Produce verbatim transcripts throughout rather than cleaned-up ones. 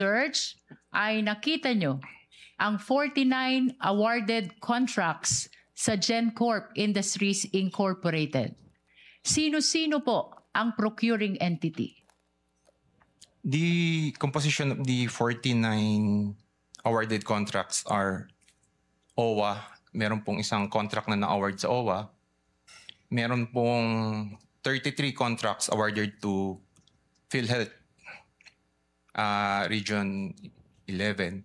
search ay nakita nyo ang forty-nine awarded contracts sa GenCorp Industries Incorporated. Sino-sino po ang procuring entity? The composition of the forty-nine awarded contracts are O W A. Meron pong isang contract na na-award sa O W A. Meron pong thirty-three contracts awarded to PhilHealth uh, Region eleven.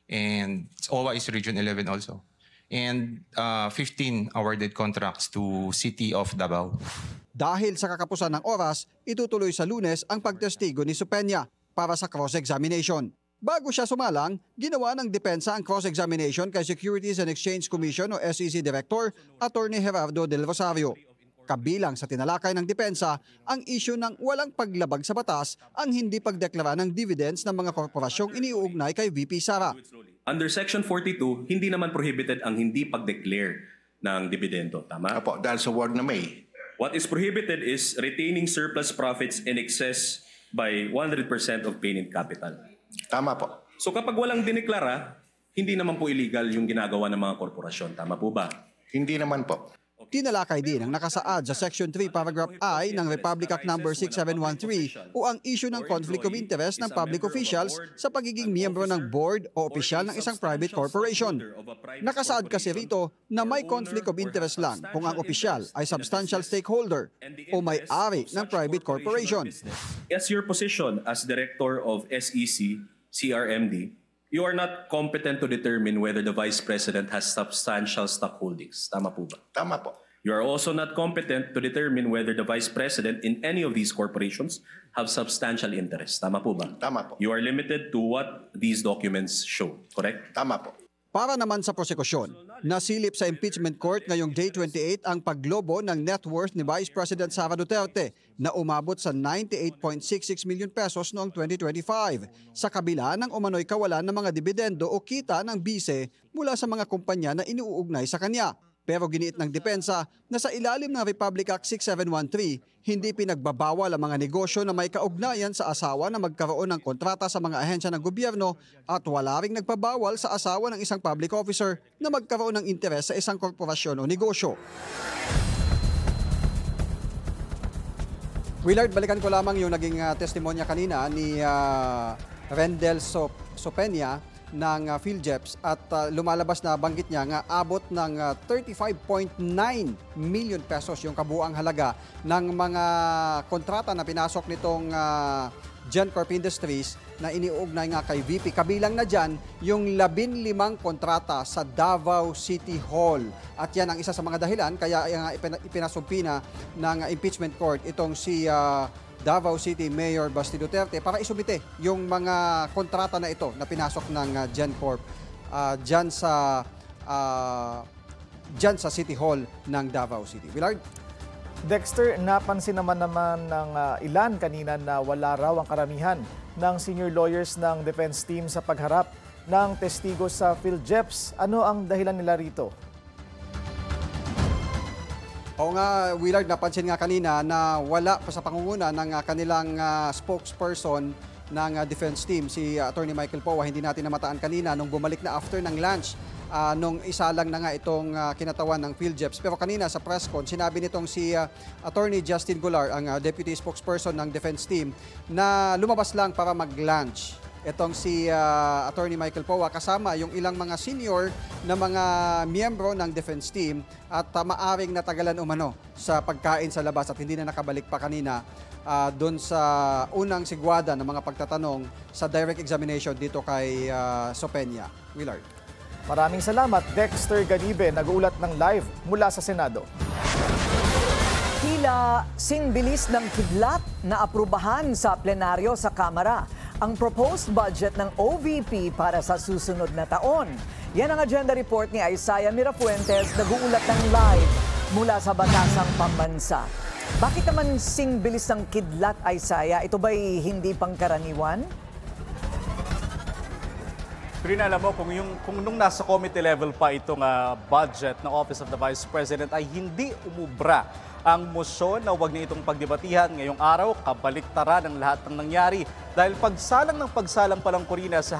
And O W A is Region eleven also. And uh, fifteen awarded contracts to City of Davao. Dahil sa kakapusan ng oras, itutuloy sa Lunes ang pagtestigo ni Supenya para sa cross-examination. Bago siya sumalang, ginawa ng depensa ang cross-examination kay Securities and Exchange Commission o S E C Director Attorney Gerardo Del Rosario. Kabilang sa tinalakay ng depensa ang isyu ng walang paglabag sa batas ang hindi pagdeklara ng dividends ng mga korporasyong iniuugnay kay V P Sara. Under Section forty-two, hindi naman prohibited ang hindi pag-declare ng dividendo. Tama? Apo, dahil sa word na may. What is prohibited is retaining surplus profits in excess by one hundred percent of paid-in capital. Tama po. So kapag walang dineklara, hindi naman po illegal yung ginagawa ng mga korporasyon. Tama po ba? Hindi naman po. Tinalakay din ang nakasaad sa Section three Paragraph I ng Republic Act number six seven one three o ang issue ng conflict of interest ng public officials sa pagiging miyembro ng board o opisyal ng isang private corporation. Nakasaad kasi rito na may conflict of interest lang kung ang opisyal ay substantial stakeholder o may-ari ng private corporation. As your position as Director of S E C, C R M D, you are not competent to determine whether the Vice President has substantial stock holdings. Tama po ba? Tama po. You are also not competent to determine whether the Vice President in any of these corporations have substantial interest. Tama po ba? Tama po. You are limited to what these documents show. Correct? Tama po. Para naman sa prosekusyon, nasilip sa impeachment court ngayong Day twenty-eight ang paglobo ng net worth ni Vice President Sara Duterte na umabot sa ninety-eight point six six million pesos noong twenty twenty-five sa kabila ng umano'y kawalan ng mga dibidendo o kita ng bise mula sa mga kumpanya na iniuugnay sa kanya. Pero giniit ng depensa na sa ilalim ng Republic Act six seven one three, hindi pinagbabawal ang mga negosyo na may kaugnayan sa asawa na magkaroon ng kontrata sa mga ahensya ng gobyerno at wala ring nagpabawal sa asawa ng isang public officer na magkaroon ng interes sa isang korporasyon o negosyo. Willard, balikan ko lamang yung naging uh, testimonya kanina ni uh, Rendel Sop Sopenya ng uh, PhilJeps at uh, lumalabas na banggit niya nga abot ng uh, thirty-five point nine million pesos yung kabuang halaga ng mga kontrata na pinasok nitong uh, GenCorp Industries na iniuugnay nga kay V P. Kabilang na dyan yung labing limang kontrata sa Davao City Hall. At yan ang isa sa mga dahilan kaya uh, ipinasumpina ng impeachment court itong si uh, Davao City Mayor Basti Duterte para isumite yung mga kontrata na ito na pinasok ng uh, GenCorp uh, dyan sa uh, dyan sa City Hall ng Davao City. Willard? Dexter, napansin naman naman ng uh, ilan kanina na wala raw ang karamihan ng senior lawyers ng defense team sa pagharap ng testigo sa PhilJeps. Ano ang dahilan nila rito? Oo nga, Willard, napansin nga kanina na wala pa sa pangunguna ng uh, kanilang uh, spokesperson ng uh, defense team, si uh, Attorney Michael Powa. Hindi natin namataan kanina nung bumalik na after ng lunch, uh, nung isa lang na nga itong uh, kinatawan ng PhilJeps. Pero kanina sa press con, sinabi nitong si uh, Attorney Justin Golar, ang uh, deputy spokesperson ng defense team, na lumabas lang para mag-lunch. Itong si uh, Attorney Michael Powa kasama yung ilang mga senior na mga miyembro ng defense team at uh, maaring natagalan umano sa pagkain sa labas at hindi na nakabalik pa kanina uh, doon sa unang sigwada ng mga pagtatanong sa direct examination dito kay uh, Sopenya. Willard. Maraming salamat, Dexter Ganibe, nag-uulat ng live mula sa Senado. Tila singbilis ng kidlat na aprubahan sa plenaryo sa Kamara ang proposed budget ng O V P para sa susunod na taon. Yan ang agenda report ni Isaiah Mirafuentes, nag-uulat ng live mula sa Batasang Pambansa. Bakit naman singbilis ng kidlat, Isaiah? Ito ba'y hindi pangkaraniwan? Pero alam mo, kung, yung, kung nung nasa committee level pa itong uh, budget ng Office of the Vice President ay hindi umubra ang motion na huwag na itong pagdebatihan ngayong araw, kabaliktaran ng lahat ng nangyari dahil pagsalang ng pagsalang palang Corina sa